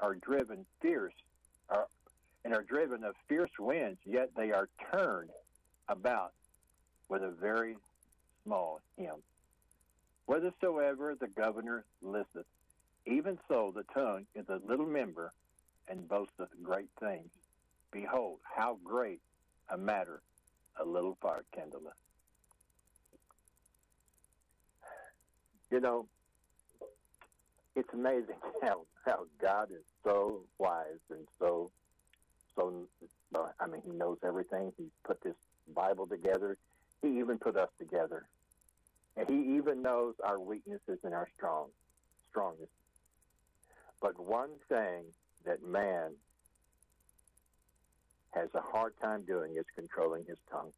are driven fierce, and are driven of fierce winds, yet they are turned about with a very small hymn. Whithersoever the governor listeth, even so the tongue is a little member, and boasteth great things. Behold, how great a matter a little fire kindleth. You know, it's amazing how God is so wise and so, he knows everything. He's put this Bible together. He even put us together. And he even knows our weaknesses and our strongest. But one thing that man has a hard time doing is controlling his tongue.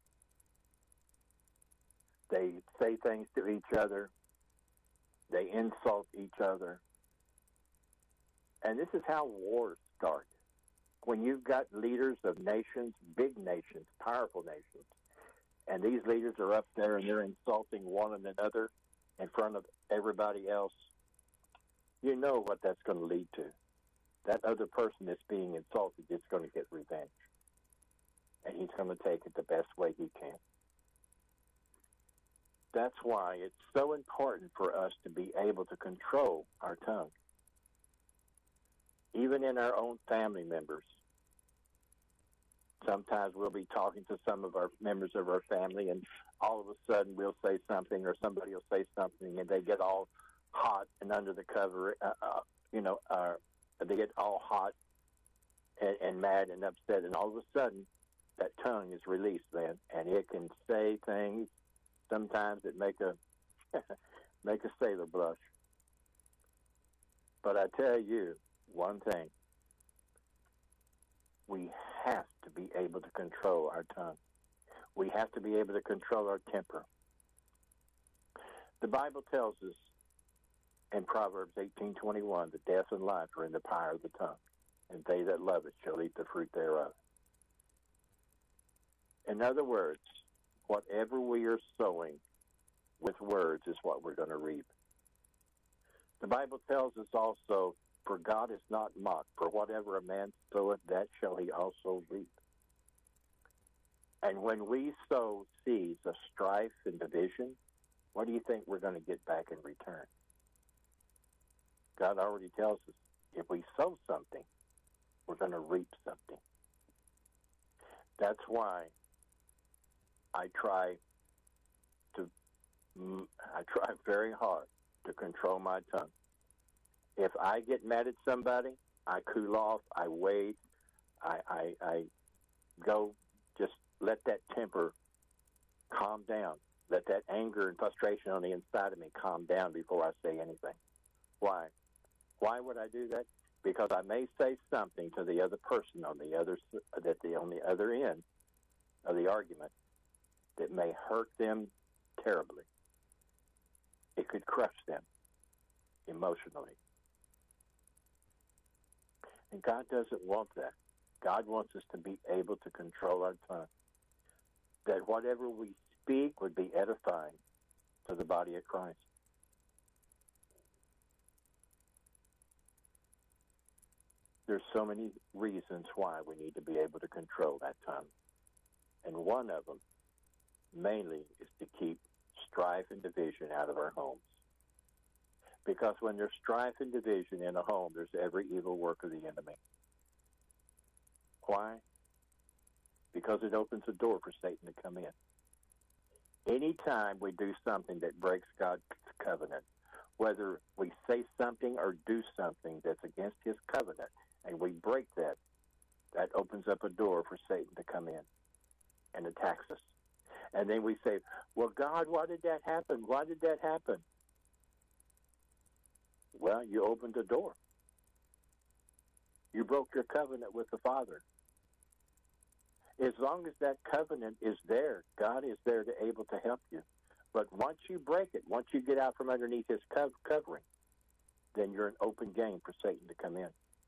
They say things to each other. They insult each other. And this is how wars start. When you've got leaders of nations, big nations, powerful nations, and these leaders are up there and they're insulting one another in front of everybody else, you know what that's going to lead to. That other person that's being insulted is going to get revenge. And he's going to take it the best way he can. That's why it's so important for us to be able to control our tongue. Even in our own family members. Sometimes we'll be talking to some of our members of our family, and all of a sudden we'll say something, or somebody will say something, and they get all hot and under the cover, they get all hot and mad and upset, and all of a sudden that tongue is released, man, and it can say things sometimes that make a sailor blush. But I tell you one thing. We have to be able to control our tongue. We have to be able to control our temper. The Bible tells us in Proverbs 18:21 that death and life are in the power of the tongue, and they that love it shall eat the fruit thereof. In other words, whatever we are sowing with words is what we're going to reap. The Bible tells us also, for God is not mocked, for whatever a man soweth, that shall he also reap. And when we sow seeds of strife and division, what do you think we're going to get back in return? God already tells us, if we sow something, we're going to reap something. That's why I try very hard to control my tongue. If I get mad at somebody, I cool off, I wait, I go, just let that temper calm down. Let that anger and frustration on the inside of me calm down before I say anything. Why? Why would I do that? Because I may say something to the other person on the other end of the argument that may hurt them terribly. It could crush them emotionally. And God doesn't want that. God wants us to be able to control our tongue. That whatever we speak would be edifying to the body of Christ. There's so many reasons why we need to be able to control that tongue. And one of them, mainly, is to keep strife and division out of our homes. Because when there's strife and division in a home, there's every evil work of the enemy. Why? Because it opens the door for Satan to come in. Anytime we do something that breaks God's covenant, whether we say something or do something that's against his covenant, and we break that, that opens up a door for Satan to come in and attacks us. And then we say, well, God, why did that happen? Why did that happen? Well, you opened the door. You broke your covenant with the Father. As long as that covenant is there, God is there to able to help you. But once you break it, once you get out from underneath his covering, then you're an open game for Satan to come in.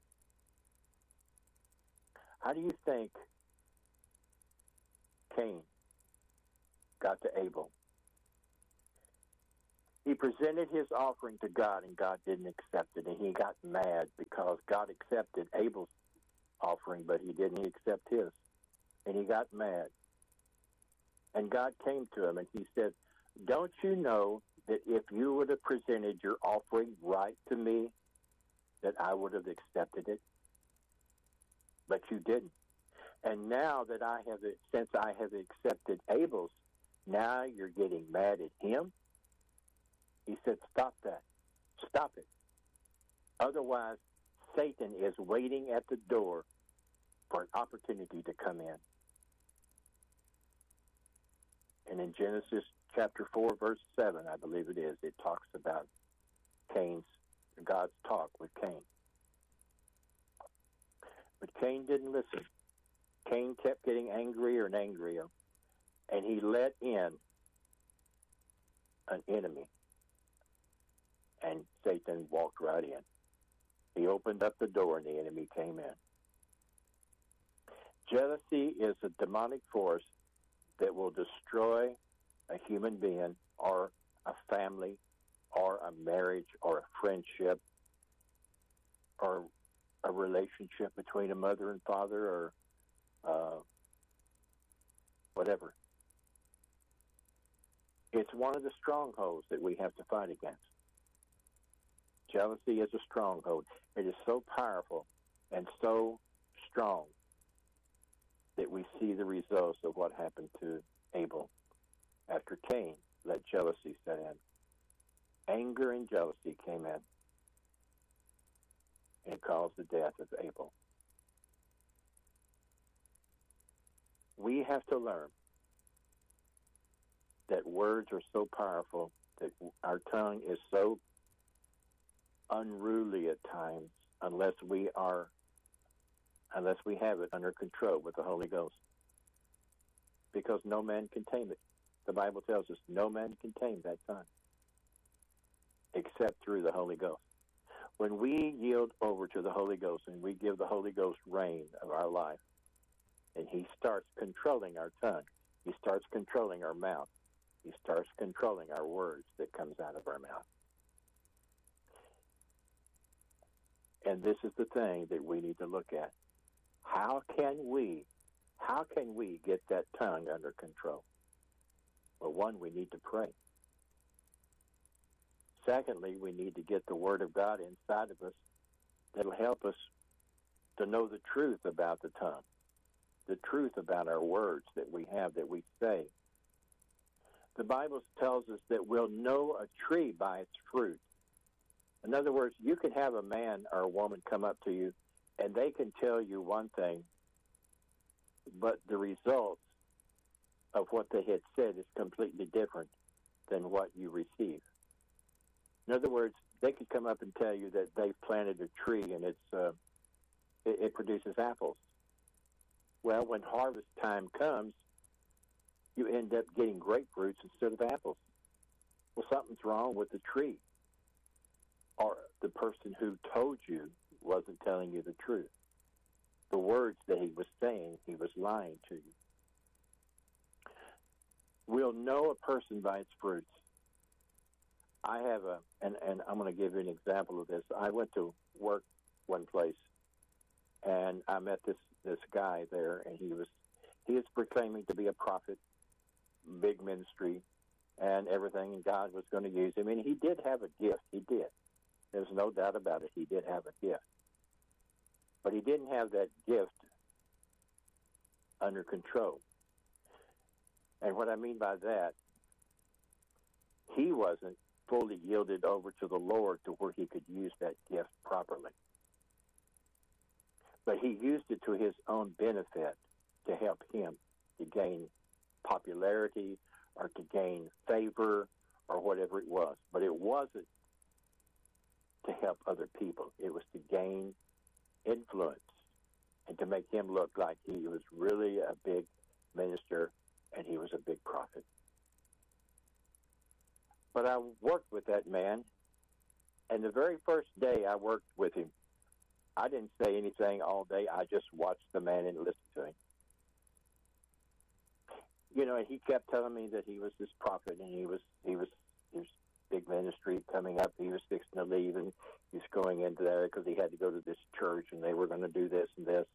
How do you think Cain got to Abel? He presented his offering to God, and God didn't accept it, and he got mad because God accepted Abel's offering, but he didn't accept his, and he got mad. And God came to him, and he said, don't you know that if you would have presented your offering right to me, that I would have accepted it? But you didn't. And now that since I have accepted Abel's, now you're getting mad at him? He said, stop that. Stop it. Otherwise, Satan is waiting at the door for an opportunity to come in. And in Genesis chapter 4, verse 7, I believe it is, it talks about God's talk with Cain. But Cain didn't listen. Cain kept getting angrier and angrier, and he let in an enemy. And Satan walked right in. He opened up the door, and the enemy came in. Jealousy is a demonic force that will destroy a human being or a family or a marriage or a friendship or a relationship between a mother and father or whatever. It's one of the strongholds that we have to fight against. Jealousy is a stronghold. It is so powerful and so strong that we see the results of what happened to Abel after Cain let jealousy set in. Anger and jealousy came in and caused the death of Abel. We have to learn that words are so powerful, that our tongue is so unruly at times unless we have it under control with the Holy Ghost. Because no man can tame it. The Bible tells us no man can tame that tongue except through the Holy Ghost. When we yield over to the Holy Ghost and we give the Holy Ghost reign of our life, and he starts controlling our tongue, he starts controlling our mouth, he starts controlling our words that comes out of our mouth. And this is the thing that we need to look at. How can we get that tongue under control? Well, one, we need to pray. Secondly, we need to get the Word of God inside of us that'll help us to know the truth about the tongue, the truth about our words that we have, that we say. The Bible tells us that we'll know a tree by its fruit. In other words, you can have a man or a woman come up to you, and they can tell you one thing, but the results of what they had said is completely different than what you receive. In other words, they could come up and tell you that they've planted a tree and it produces apples. Well, when harvest time comes, you end up getting grapefruits instead of apples. Well, something's wrong with the tree. Or the person who told you wasn't telling you the truth. The words that he was saying, he was lying to you. We'll know a person by its fruits. I have and I'm going to give you an example of this. I went to work one place, and I met this guy there, and he was proclaiming to be a prophet, big ministry, and everything, and God was going to use him. And he did have a gift. He did. There's no doubt about it. He did have a gift. But he didn't have that gift under control. And what I mean by that, he wasn't fully yielded over to the Lord to where he could use that gift properly. But he used it to his own benefit to help him to gain popularity or to gain favor or whatever it was. But it wasn't to help other people. It was to gain influence and to make him look like he was really a big minister and he was a big prophet. But I worked with that man, and the very first day I worked with him, I didn't say anything all day. I just watched the man and listened to him. You know, he kept telling me that he was this prophet and he was big ministry coming up. He was fixing to leave, and he's going into there because he had to go to this church, and they were going to do this and this.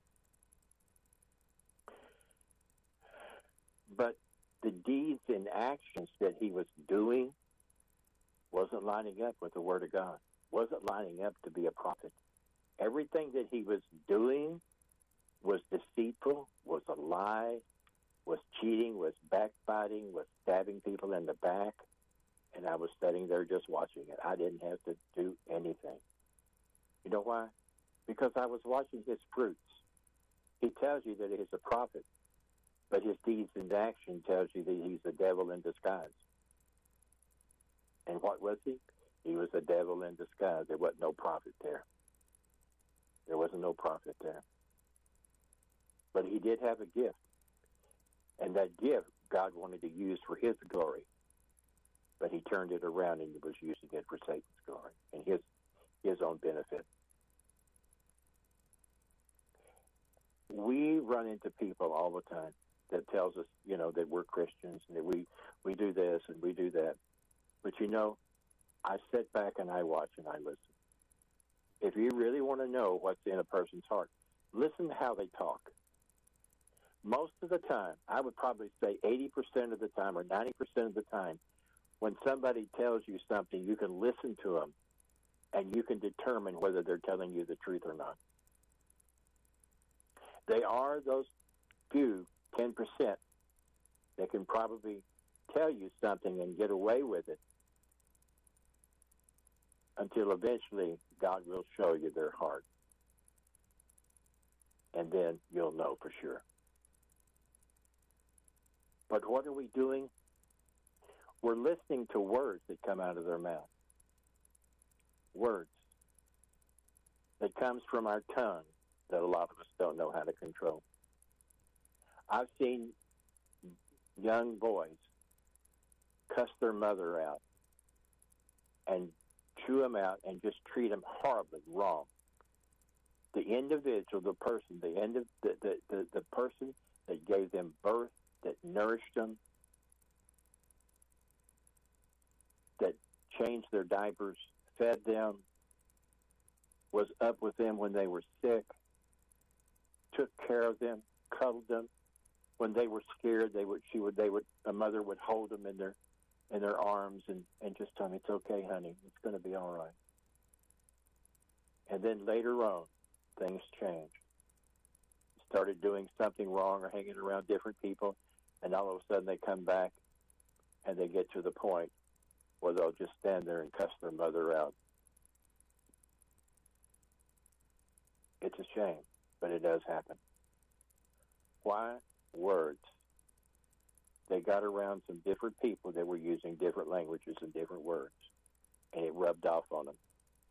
But the deeds and actions that he was doing wasn't lining up with the Word of God, wasn't lining up to be a prophet. Everything that he was doing was deceitful, was a lie, was cheating, was backbiting, was stabbing people in the back. And I was sitting there just watching it. I didn't have to do anything. You know why? Because I was watching his fruits. He tells you that he's a prophet, but his deeds and action tells you that he's a devil in disguise. And what was he? He was a devil in disguise. There wasn't no prophet there. There wasn't no prophet there. But he did have a gift. And that gift God wanted to use for his glory. But he turned it around and he was using it for Satan's glory and his own benefit. We run into people all the time that tells us, that we're Christians and that we do this and we do that. But I sit back and I watch and I listen. If you really want to know what's in a person's heart, listen to how they talk. Most of the time, I would probably say 80% of the time or 90% of the time, when somebody tells you something, you can listen to them and you can determine whether they're telling you the truth or not. They are those few, 10%, that can probably tell you something and get away with it until eventually God will show you their heart. And then you'll know for sure. But what are we doing? We're listening to words that come out of their mouth. Words that comes from our tongue that a lot of us don't know how to control. I've seen young boys cuss their mother out and chew them out and just treat them horribly wrong. The individual, the person, the person that gave them birth, that nourished them, that changed their diapers, fed them, was up with them when they were sick, took care of them, cuddled them. When they were scared, a mother would hold them in their arms and just tell them, "It's okay, honey, it's going to be all right." And then later on, things changed. Started doing something wrong or hanging around different people, and all of a sudden they come back and they get to the point where they'll just stand there and cuss their mother out. It's a shame, but it does happen. Why? Words. They got around some different people that were using different languages and different words, and it rubbed off on them.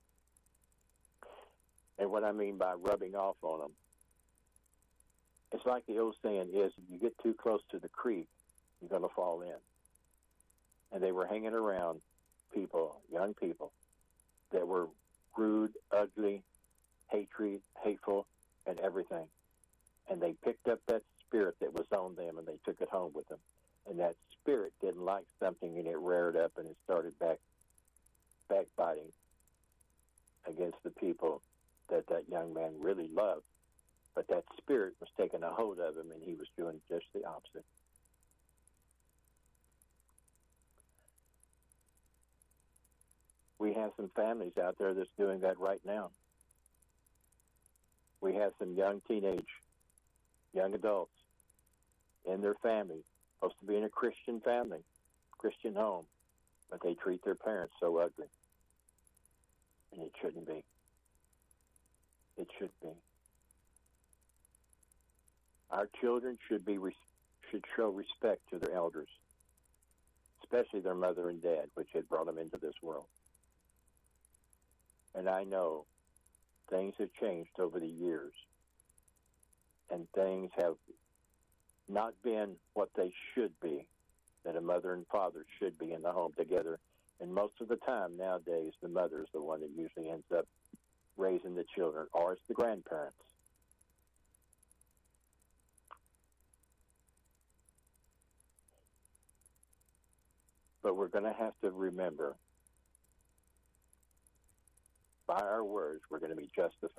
And what I mean by rubbing off on them, it's like the old saying is, if you get too close to the creek, you're going to fall in. And they were hanging around people, young people, that were rude, ugly, hateful, and everything. And they picked up that spirit that was on them and they took it home with them. And that spirit didn't like something and it reared up and it started backbiting against the people that young man really loved. But that spirit was taking a hold of him and he was doing just the opposite. We have some families out there that's doing that right now. We have some young adults in their family, supposed to be in a Christian family, Christian home, but they treat their parents so ugly. And it shouldn't be. It should be. Our children should show respect to their elders, especially their mother and dad, which had brought them into this world. And I know things have changed over the years, and things have not been what they should be, that a mother and father should be in the home together. And most of the time nowadays, the mother is the one that usually ends up raising the children, or it's the grandparents. But we're going to have to remember, by our words, we're going to be justified.